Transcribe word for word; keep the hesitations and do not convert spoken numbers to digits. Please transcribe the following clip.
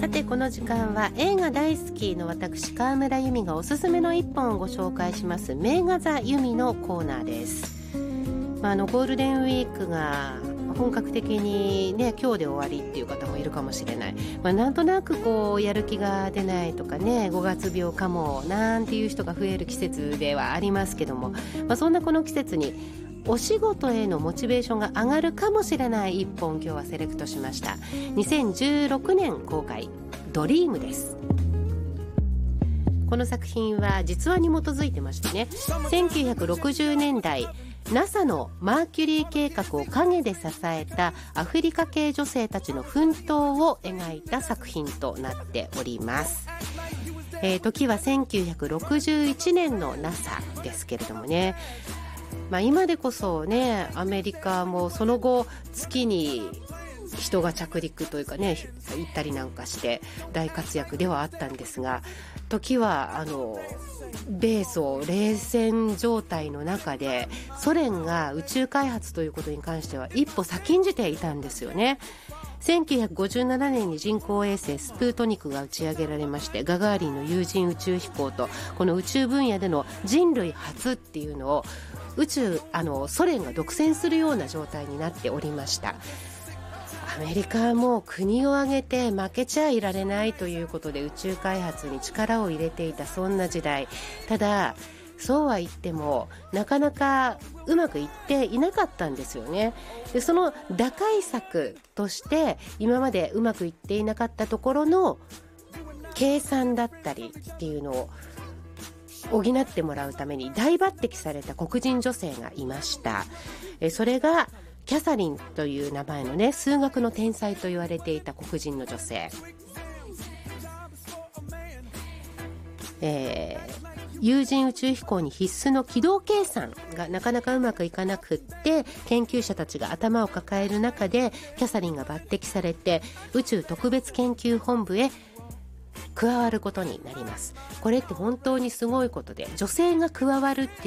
さてこの時間は映画大好きの私川村由美がおすすめの一本をご紹介します名画座由美のコーナーです。まあ、あのゴールデンウィークが本格的にね今日で終わりっていう方もいるかもしれない、まあ、なんとなくこうやる気が出ないとかねごがつ病かもなんていう人が増える季節ではありますけども、まあ、そんなこの季節にお仕事へのモチベーションが上がるかもしれない一本今日はセレクトしました。にせんじゅうろくねん公開ドリームです。この作品は実話に基づいてましてね、せんきゅうひゃくろくじゅうねんだい ナサ のマーキュリー計画を陰で支えたアフリカ系女性たちの奮闘を描いた作品となっております。えー、時はせんきゅうひゃくろくじゅういちねんの ナサ ですけれどもね、まあ、今でこそねアメリカもその後月に人が着陸というかね行ったりなんかして大活躍ではあったんですが、時はあの米ソ冷戦状態の中でソ連が宇宙開発ということに関しては一歩先んじていたんですよね。せんきゅうひゃくごじゅうななねんに人工衛星スプートニクが打ち上げられまして、ガガーリンの有人宇宙飛行とこの宇宙分野での人類初っていうのを宇宙あのソ連が独占するような状態になっておりました。アメリカはもう国を挙げて負けちゃいられないということで宇宙開発に力を入れていたそんな時代。ただそうは言ってもなかなかうまくいっていなかったんですよね。でその打開策として今までうまくいっていなかったところの計算だったりっていうのを補ってもらうために大抜擢された黒人女性がいました。えそれがキャサリンという名前のね数学の天才と言われていた黒人の女性、えー有人宇宙飛行に必須の軌道計算がなかなかうまくいかなくって研究者たちが頭を抱える中でキャサリンが抜擢されて宇宙特別研究本部へ加わることになります。これって本当にすごいことで、女性が加わるって